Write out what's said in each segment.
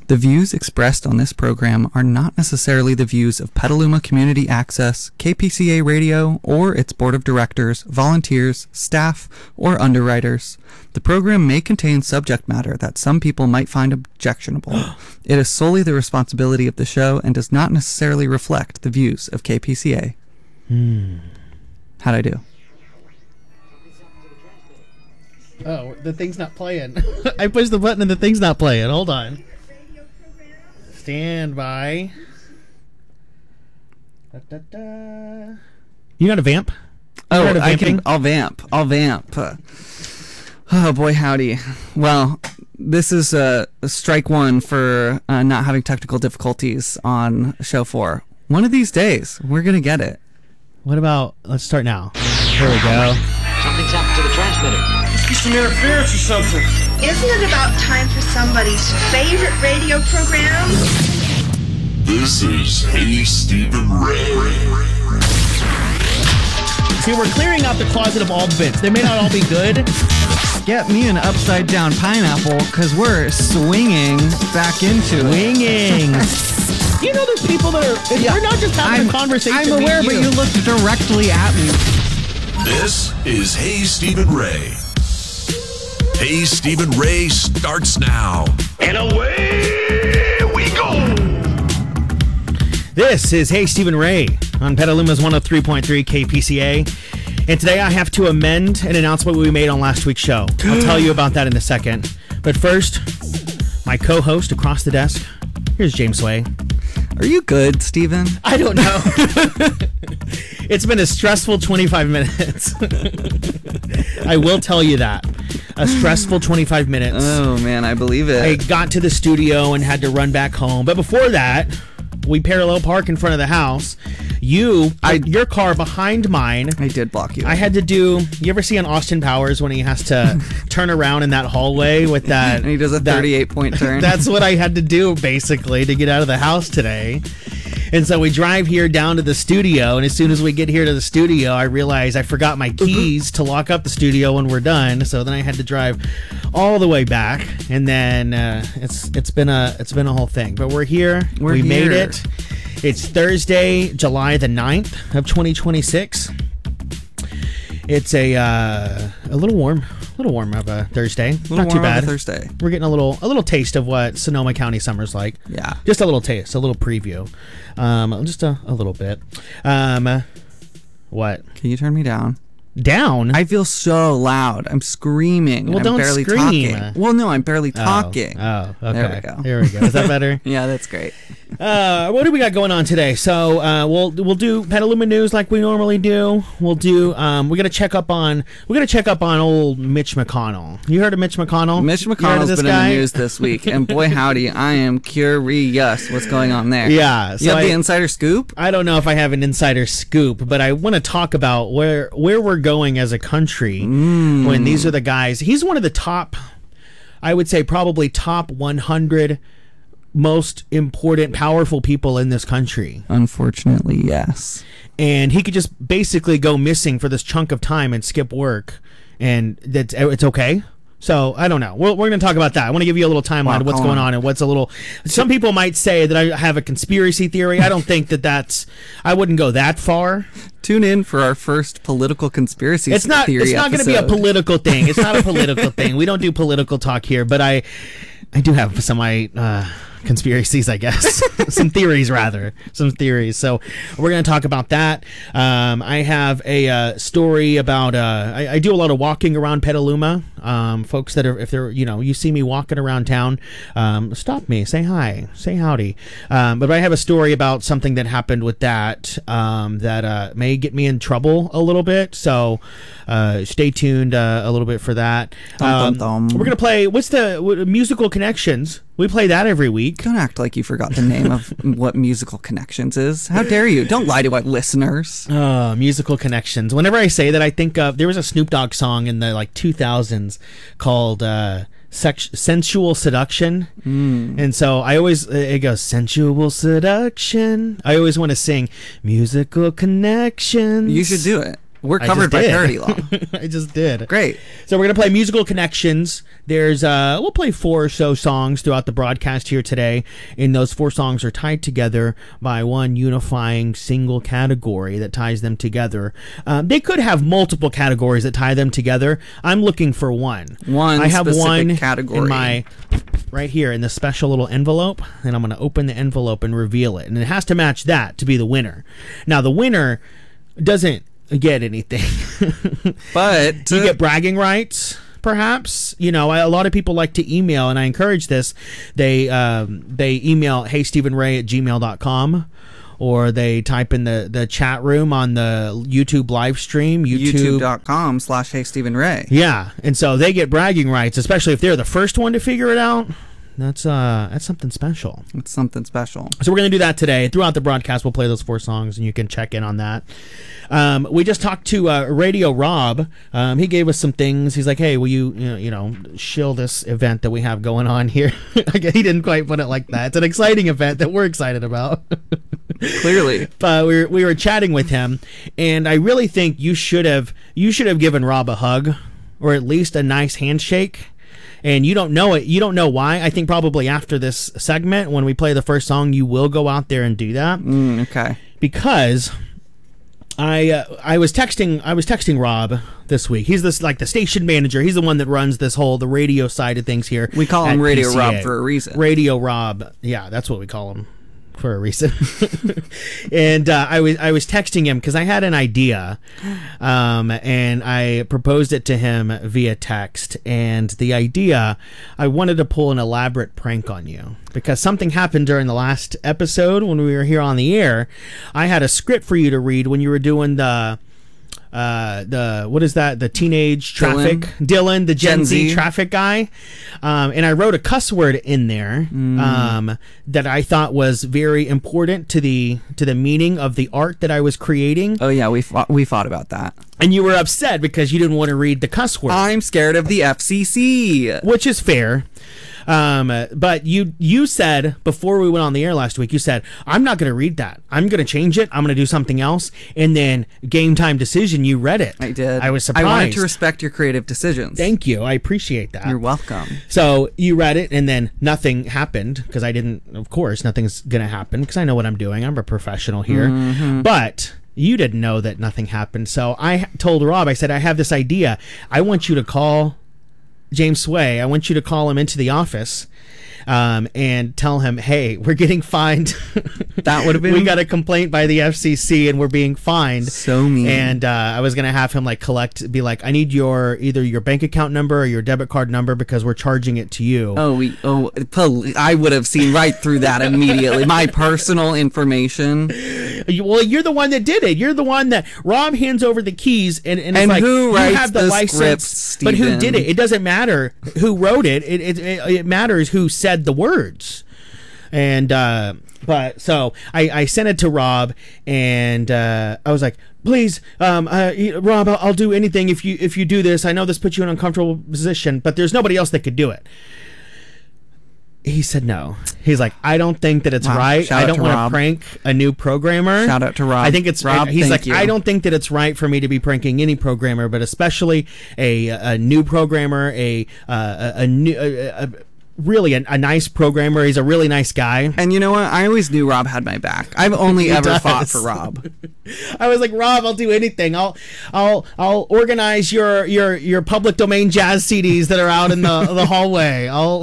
The views expressed on this program are not necessarily the views of Petaluma Community Access, KPCA Radio, or its board of directors, volunteers, staff, or underwriters. The program may contain subject matter that some people might find objectionable. It is solely the responsibility of the show and does not necessarily reflect the views of KPCA. How'd I do? Oh, the thing's not playing. I pushed the button and the thing's not playing. Hold on. Stand by. Da, da, da. You got a vamp? I'll vamp. Oh boy, howdy. Well, this is strike one for not having technical difficulties on show 4. One of these days, we're gonna get it. What about? Let's start now. Here we go. Something's happened to the transmitter. Must be some interference or something. Isn't it about time for somebody's favorite radio program? This is Hey Stephen Ray. See, we're clearing out the closet of all bits. They may not all be good. Get me an upside down pineapple, because we're swinging back into it. Swinging. You know there's people that are... We're not just having a conversation. I'm aware, but you looked directly at me. This is Hey Stephen Ray. Hey Stephen Ray starts now. And away we go. This is Hey Stephen Ray on Petaluma's 103.3 KPCA. And today I have to amend an announcement we made on last week's show. I'll tell you about that in a second. But first, my co-host across the desk, here's James Sway. Are you good, Steven? I don't know. It's been a stressful 25 minutes. I will tell you that. A stressful 25 minutes. Oh, man, I believe it. I got to the studio and had to run back home. But before that, we parallel park in front of the house. You put your car behind mine. I did block you. I had to do... You ever see on Austin Powers when he has to turn around in that hallway with that... And he does a 38-point turn. That's what I had to do, basically, to get out of the house today. And so we drive here down to the studio, and as soon as we get here to the studio, I realize I forgot my keys to lock up the studio when we're done. So then I had to drive all the way back, and then it's been a whole thing. But we're here. We made it. It's Thursday, July the 9th of 2026. It's a little warm of a Thursday. Not too bad. Thursday. We're getting a little taste of what Sonoma County summer's like. Yeah. Just a little taste, a little preview. Just a little bit. What? Can you turn me down? Down? I feel so loud. I'm screaming. Well, I'm don't barely scream. talking. Well, no, I'm barely talking. Oh, okay. There we go. Here we go. Is that better? Yeah, that's great. What do we got going on today? So we'll do Petaluma news like we normally do. We'll do we're gonna check up on old Mitch McConnell. You heard of Mitch McConnell? Mitch McConnell's been in the news this week, and boy howdy, I am curious what's going on there. Yeah, so you have the insider scoop? I don't know if I have an insider scoop, but I want to talk about where we're going as a country when these are the guys. He's one of the top, I would say probably top 100 most important, powerful people in this country. Unfortunately, yes. And he could just basically go missing for this chunk of time and skip work, and it's okay. So, I don't know. We're going to talk about that. I want to give you a little timeline of what's going on and what's a little... Some people might say that I have a conspiracy theory. I don't think that's... I wouldn't go that far. Tune in for our first political conspiracy theory It's not going to be a political thing. It's not a political thing. We don't do political talk here, but I do have some conspiracies, I guess. Some theories. So we're going to talk about that. I have a story about I do a lot of walking around Petaluma. Folks that are, if they're, you see me walking around town, stop me, say hi, say howdy. But I have a story about something that happened with that that may get me in trouble a little bit. So stay tuned a little bit for that. We're going to play what Musical Connections. We play that every week. Don't act like you forgot the name of what Musical Connections is. How dare you? Don't lie to our listeners. Musical Connections. Whenever I say that, I think of... There was a Snoop Dogg song in the 2000s called Sensual Seduction. And so I always... It goes, Sensual Seduction. I always want to sing Musical Connections. You should do it. We're covered by parody law. I just did. Great. So we're going to play musical connections. There's we'll play 4 or so songs throughout the broadcast here today, and those 4 songs are tied together by one unifying single category that ties them together. They could have multiple categories that tie them together. I'm looking for one. One I have specific one category. in my right here in the special little envelope, and I'm going to open the envelope and reveal it, and it has to match that to be the winner. Now the winner doesn't get anything, but you get bragging rights, perhaps. You know, a lot of people like to email, and I encourage this. They email heystephenray@gmail.com, or they type in the chat room on the YouTube live stream, youtube.com/heystephenray. Yeah, and so they get bragging rights, especially if they're the first one to figure it out. That's something special. It's something special. So we're going to do that today. Throughout the broadcast, we'll play those 4 songs, and you can check in on that. We just talked to Radio Rob. He gave us some things. He's like, hey, will you shill this event that we have going on here? He didn't quite put it like that. It's an exciting event that we're excited about. Clearly. But we were chatting with him, and I really think you should have given Rob a hug, or at least a nice handshake. And you don't know it. You don't know why. I think probably after this segment, when we play the first song, you will go out there and do that. Okay. Because I was texting Rob this week. He's the station manager. He's the one that runs the radio side of things here. We call him Radio PCA. Rob for a reason. Radio Rob. Yeah, that's what we call him. For a reason. And I was texting him because I had an idea, and I proposed it to him via text. And the idea, I wanted to pull an elaborate prank on you because something happened during the last episode when we were here on the air. I had a script for you to read when you were doing the what is that? The teenage traffic, Dylan, the Gen Z traffic guy. And I wrote a cuss word in there, that I thought was very important to the meaning of the art that I was creating. Oh yeah, we fought about that. And you were upset because you didn't want to read the cuss word. I'm scared of the FCC. Which is fair. But you said before we went on the air last week, you said, I'm not going to read that. I'm going to change it. I'm going to do something else. And then Game Time Decision, you read it. I did. I was surprised. I wanted to respect your creative decisions. Thank you. I appreciate that. You're welcome. So you read it, and then nothing happened because I didn't, of course, nothing's going to happen because I know what I'm doing. I'm a professional here. Mm-hmm. But you didn't know that nothing happened. So I told Rob, I said, I have this idea. I want you to call James Sway. I want you to call him into the office and tell him, hey, we're getting fined. That would have been... We got a complaint by the FCC and we're being fined. So mean. And I was going to have him be like, I need either your bank account number or your debit card number because we're charging it to you. I would have seen right through that immediately. My personal information. Well, you're the one that did it. You're the one that Rob hands over the keys and it's like, who writes you have the license, script, but who did it? It doesn't matter who wrote it. It matters who said the words. And but so I sent it to Rob, and I was like, please, Rob, I'll do anything if you do this. I know this puts you in an uncomfortable position, but there's nobody else that could do it. He said no. He's like, I don't think that it's right. I don't want to prank a new programmer. Shout out to Rob. I think it's Rob. He's like, I don't think that it's right for me to be pranking any programmer, but especially a new programmer, really a nice programmer. He's a really nice guy. And you know what? I always knew Rob had my back. I've only ever fought for Rob. I was like, Rob, I'll do anything. I'll organize your public domain jazz CDs that are out in the hallway. I'll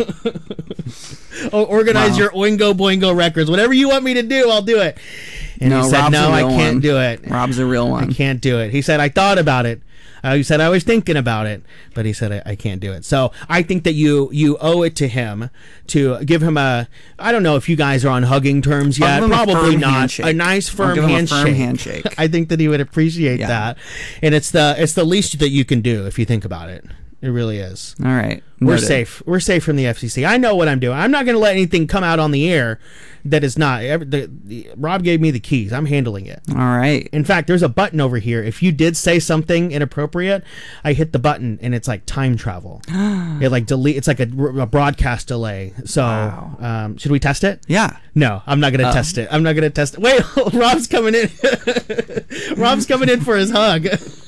organize your Oingo Boingo records. Whatever you want me to do, I'll do it. And he said, no, I can't do it. Rob's a real one. I can't do it. He said, I thought about it. He said, I was thinking about it, but he said, I can't do it. So I think that you owe it to him to give him I don't know if you guys are on hugging terms yet. Probably not. Handshake. A nice firm handshake. I think that he would appreciate that. And it's the least that you can do if you think about it. It really is. All right. We're Noted. safe. We're safe from the FCC. I know what I'm doing. I'm not going to let anything come out on the air that is not. Rob gave me the keys. I'm handling it. All right. In fact, there's a button over here. If you did say something inappropriate, I hit the button and it's like time travel. It like delete. It's like a broadcast delay. So, should we test it? Yeah. No, I'm not going to test it. I'm not going to test it. Wait, Rob's coming in. Rob's coming in for his hug.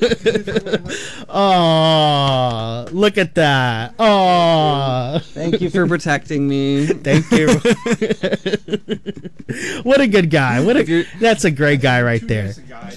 Oh, look at that. Oh, Thank you for protecting me. thank you. What a good guy. That's a great guy right there.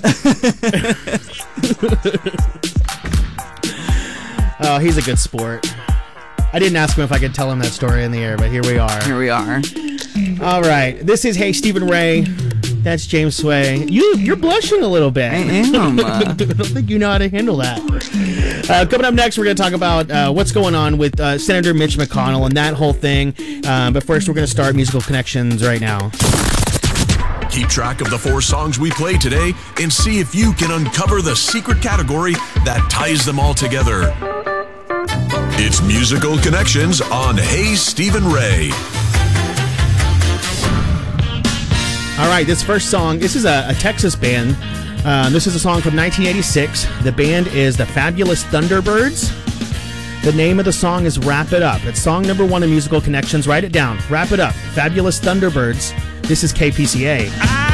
Oh, he's a good sport. I didn't ask him if I could tell him that story in the air, but here we are. Here we are. All right. This is Hey Stephen Ray. That's James Sway. You're blushing a little bit. I am. I don't think you know how to handle that. Coming up next, we're going to talk about what's going on with Senator Mitch McConnell and that whole thing. But first, we're going to start Musical Connections right now. Keep track of the 4 songs we play today and see if you can uncover the secret category that ties them all together. It's Musical Connections on Hey Stephen Ray. All right, this first song, this is a Texas band. This is a song from 1986. The band is the Fabulous Thunderbirds. The name of the song is Wrap It Up. It's song number 1 in Musical Connections. Write it down. Wrap It Up. Fabulous Thunderbirds. This is KPCA.